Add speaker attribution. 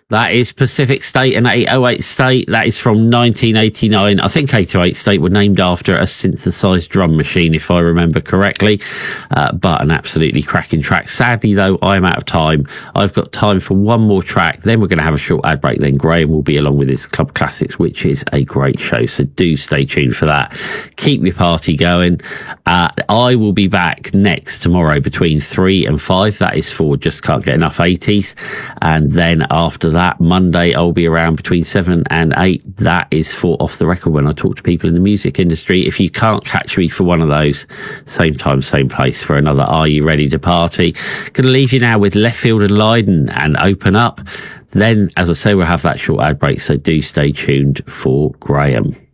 Speaker 1: That is Pacific State and 808 State. That is from 1989. I think 808 State were named after a synthesized drum machine, if I remember correctly. But an absolutely cracking track. Sadly, though, I'm out of time. I've got time for one more track. Then we're going to have a short ad break. Then Graham will be along with his Club Classics, which is a great show. So do stay tuned for that. Keep your party going. I will be back next tomorrow between 3 and 5. That is for Just Can't Get Enough 80s. And then after that, Monday, I'll be around between 7 and 8. That is for Off the Record, when I talk to people in the music industry. If you can't catch me for one of those, same time, same place for another Are You Ready to Party? Going to leave you now with Left Field and Leiden and Open Up. Then, as I say, we'll have that short ad break, so do stay tuned for Graham.